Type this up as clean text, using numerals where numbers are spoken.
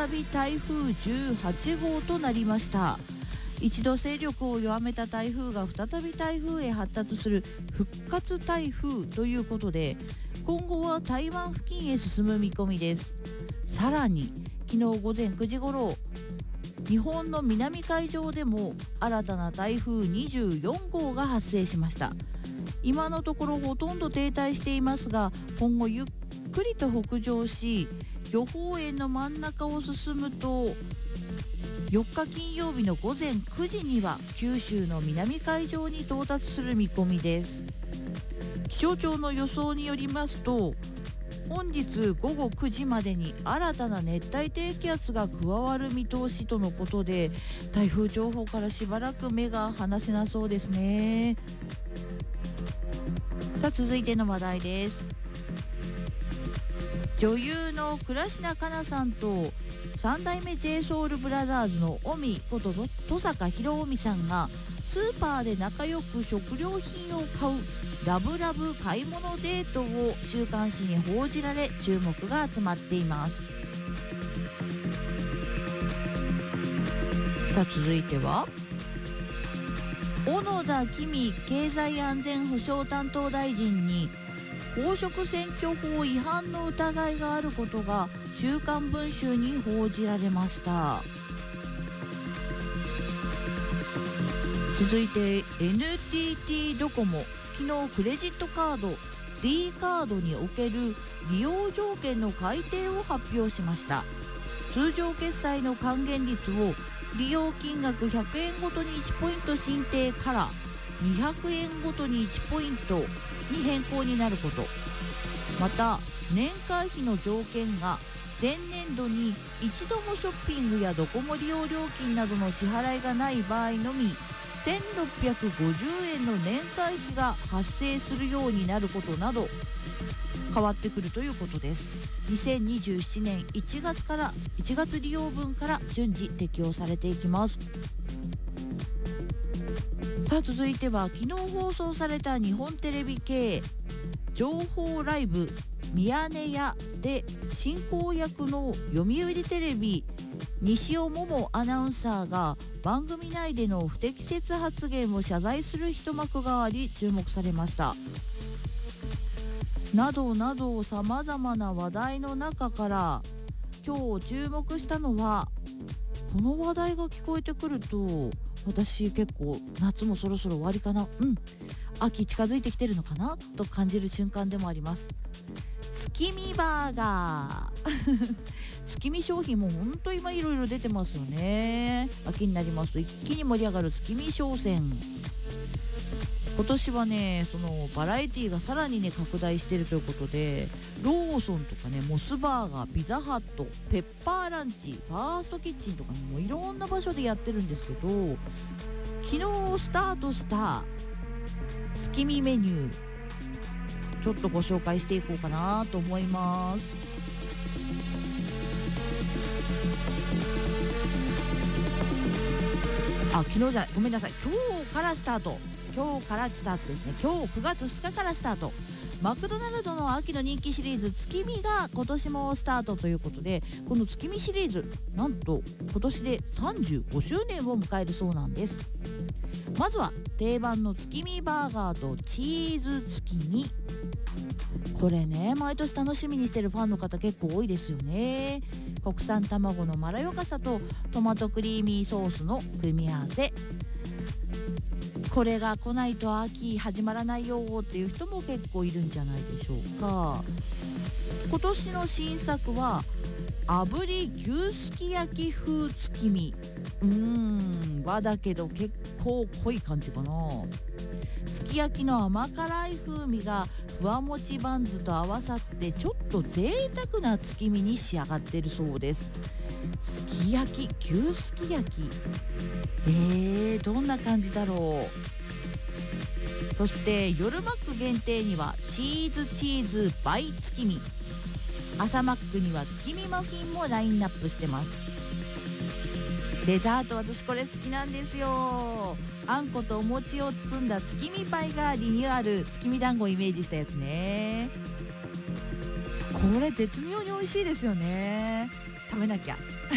び台風18号となりました。一度勢力を弱めた台風が再び台風へ発達する復活台風ということで、今後は台湾付近へ進む見込みです。さらに昨日午前9時ごろ、日本の南海上でも新たな台風24号が発生しました。今のところほとんど停滞していますが、今後ゆっくりと北上し、予報円の真ん中を進むと4日金曜日の午前9時には九州の南海上に到達する見込みです。気象庁の予想によりますと、本日午後9時までに新たな熱帯低気圧が加わる見通しとのことで、台風情報からしばらく目が離せなそうですね。さあ続いての話題です。女優の倉科カナさんと三代目 JSOULBROTHERS のオミこと登坂博臣さんがスーパーで仲良く食料品を買うラブラブ買い物デートを週刊誌に報じられ、注目が集まっています。さあ続いては、小野田公経済安全保障担当大臣に公職選挙法違反の疑いがあることが週刊文春に報じられました。続いて NTT ドコモ、昨日クレジットカード D カードにおける利用条件の改定を発表しました。通常決済の還元率を利用金額100円ごとに1ポイント申請から200円ごとに1ポイントに変更になること、また年会費の条件が前年度に一度もショッピングやドコモ利用料金などの支払いがない場合のみ1650円の年会費が発生するようになることなど変わってくるということです。2027年1月利用分から順次適用されていきます。さあ続いては、昨日放送された日本テレビ系情報ライブミヤネ屋で進行役の読売テレビ西尾桃アナウンサーが番組内での不適切発言を謝罪する一幕があり、注目されました。などなどさまざまな話題の中から今日注目したのは、この話題が聞こえてくると私結構夏もそろそろ終わりかな、秋近づいてきてるのかなと感じる瞬間でもあります。月見バーガー月見商品もほんと今いろいろ出てますよね。秋になりますと一気に盛り上がる月見商戦。今年はね、そのバラエティがさらにね拡大しているということで、ローソンとかね、モスバーガー、ピザハット、ペッパーランチ、ファーストキッチンとかもういろんな場所でやってるんですけど、昨日スタートした月見メニューちょっとご紹介していこうかなと思います。昨日じゃない、ごめんなさい、今日からスタートですね。今日9月2日からスタート。マクドナルドの秋の人気シリーズ月見が今年もスタートということで、この月見シリーズなんと今年で35周年を迎えるそうなんです。まずは定番の月見バーガーとチーズ月見、これね毎年楽しみにしてるファンの方結構多いですよね。国産卵のまろやかさとトマトクリーミーソースの組み合わせ、これが来ないと秋始まらないよっていう人も結構いるんじゃないでしょうか。今年の新作は炙り牛すき焼き風月見、和だけど結構濃い感じかな。すき焼きの甘辛い風味がふわもちバンズと合わさってちょっと贅沢な月見に仕上がっているそうです。すき焼き、牛すき焼き、どんな感じだろう。そして夜マック限定にはチーズ倍月見、朝マックには月見マフィンもラインナップしてます。デザート、私これ好きなんですよ。あんことお餅を包んだ月見パイがリニューアル、月見団子をイメージしたやつね。これ絶妙に美味しいですよね。食べなきゃ